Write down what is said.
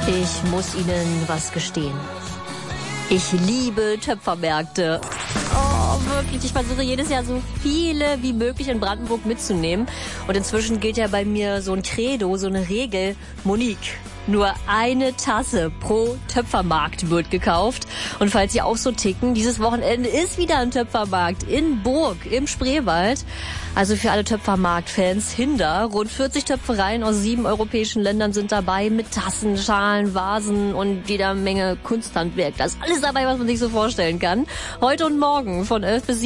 Ich muss Ihnen was gestehen. Ich liebe Töpfermärkte. Oh, wirklich. Ich versuche jedes Jahr so viele wie möglich in Brandenburg mitzunehmen. Und inzwischen gilt ja bei mir so ein Credo, so eine Regel. Monique, nur eine Tasse pro Töpfermarkt wird gekauft. Und falls Sie auch so ticken, dieses Wochenende ist wieder ein Töpfermarkt in Burg im Spreewald. Also für alle Töpfermarkt-Fans hinter. Rund 40 Töpfereien aus 7 europäischen Ländern sind dabei mit Tassen, Schalen, Vasen und jeder Menge Kunsthandwerk. Da ist alles dabei, was man sich so vorstellen kann. Heute und morgen von 11 bis 17.